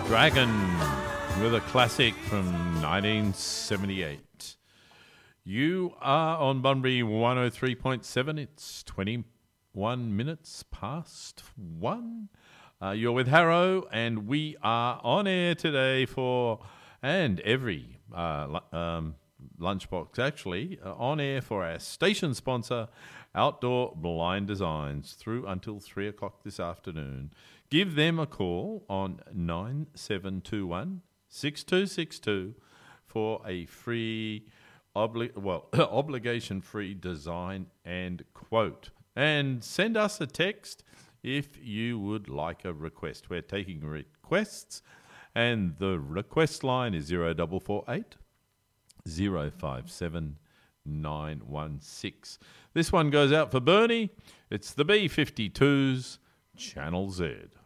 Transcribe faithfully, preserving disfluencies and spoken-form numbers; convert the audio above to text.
Dragon with a classic from nineteen seventy-eight. You are on Bunbury one oh three point seven. It's twenty-one minutes past one. Uh, you're with Harrow, and we are on air today for, and every uh, um, lunchbox actually, uh, on air for our station sponsor, Outdoor Blind Designs, through until three o'clock this afternoon. Give them a call on nine seven two one, six two six two for a free, obli- well, obligation-free design and quote. And send us a text if you would like a request. We're taking requests, and the request line is zero four four eight, zero five seven, nine one six. This one goes out for Bernie. It's the B fifty-twos, Channel Z.